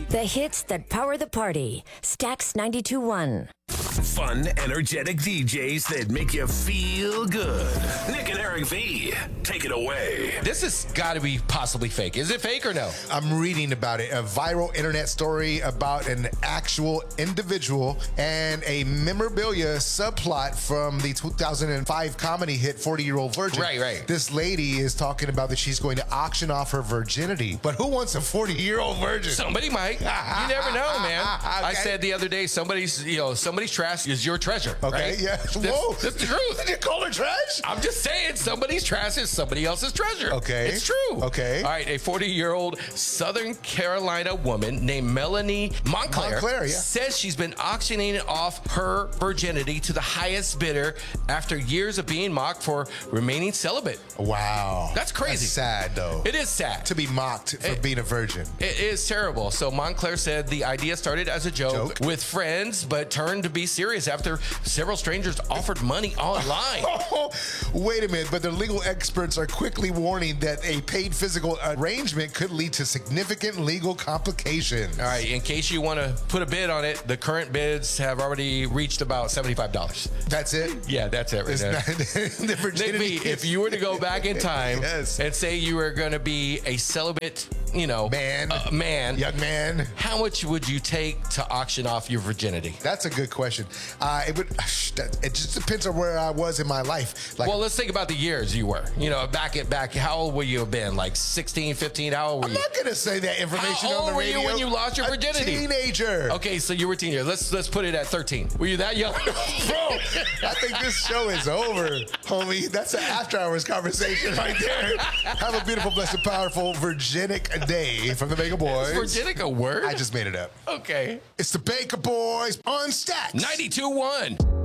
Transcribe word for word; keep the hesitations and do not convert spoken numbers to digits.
The hits that power the party. Stax ninety-two point one. Fun, energetic D Js that make you feel good. Nick and Eric V, take it away. This has got to be possibly fake. Is it fake or no? I'm reading about it. A viral internet story about an actual individual and a memorabilia subplot from the two thousand five comedy hit forty Year Old Virgin. Right, right. This lady is talking about that she's going to auction off her virginity. But who wants a forty Year Old virgin? Somebody might. You never know, man. Okay. I said the other day, somebody's, you know, somebody's trash is your treasure. Okay, right? yeah. That's, Whoa. that's the truth. Did you call her trash? I'm just saying, somebody's trash is somebody else's treasure. Okay. It's true. Okay. All right, a forty-year-old Southern Carolina woman named Melanie Montclair, Montclair, yeah. says she's been auctioning off her virginity to the highest bidder after years of being mocked for remaining celibate. Wow. That's crazy. That's sad, though. It is sad. To be mocked for It- being a virgin. It is terrible. So Montclair said the idea started as a joke, Joke? with friends, but turned to be serious after several strangers offered money online. Oh, wait a minute, but the legal experts are quickly warning that a paid physical arrangement could lead to significant legal complications. All right, in case you want to put a bid on it, the current bids have already reached about seventy-five dollars. That's it? Yeah, that's it right It's there. not, the Nick virginity V, if you were to go back in time Yes. and say you were going to be a celibate, you know, Man. uh, man, Young man. how much would you take to auction off your virginity? That's a good question. Uh, it would. That, it just depends on where I was in my life. Like, Well, let's think about the years you were. You know, back at back, how old would you have been? Like sixteen, fifteen? How old were I'm you? not gonna say that information How on old the were you radio. when you lost your virginity? A teenager. Okay, so you were a teenager. Let's let's put it at thirteen. Were you that young? Bro, I think this show is over, homie. That's an after hours conversation right there. Have a beautiful, blessed, powerful, virginic day from the Baker Boys. Virginic a word? I just made it up. Okay. It's the Baker Boys on Stax. ninety-two point one.